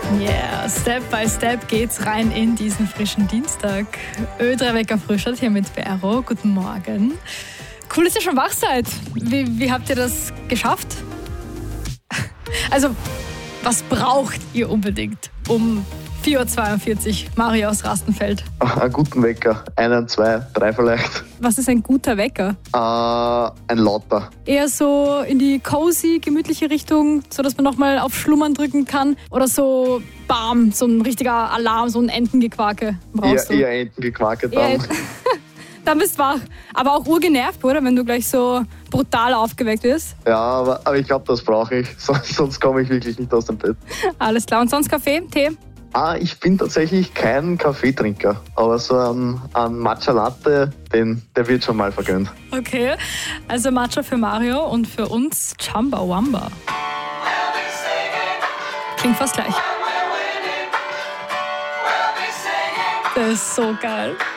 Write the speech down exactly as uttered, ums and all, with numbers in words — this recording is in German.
Yeah, Step by Step geht's rein in diesen frischen Dienstag. Ö drei Wecker Frühstart hier mit Vero. Guten Morgen. Cool, dass ihr schon wach seid. Wie, wie habt ihr das geschafft? Also, was braucht ihr unbedingt, um vier Uhr zweiundvierzig Mario aus Rastenfeld? Einen guten Wecker. Einen, zwei, drei vielleicht. Was ist ein guter Wecker? Äh, ein lauter. Eher so in die cozy, gemütliche Richtung, sodass man nochmal auf Schlummern drücken kann? Oder so, bam, so ein richtiger Alarm, so ein Entengequake brauchst du? Eher, eher Entengequake dann. Eher, dann bist du wach. Aber auch urgenervt, oder? Wenn du gleich so brutal aufgeweckt wirst. Ja, aber, aber ich glaube, das brauche ich. Sonst, sonst komme ich wirklich nicht aus dem Bett. Alles klar. Und sonst Kaffee, Tee? Ah, ich bin tatsächlich kein Kaffeetrinker, aber so ein, ein Matcha Latte, den, der wird schon mal vergönnt. Okay, also Matcha für Mario und für uns Chumbawamba. Klingt fast gleich. Das ist so geil.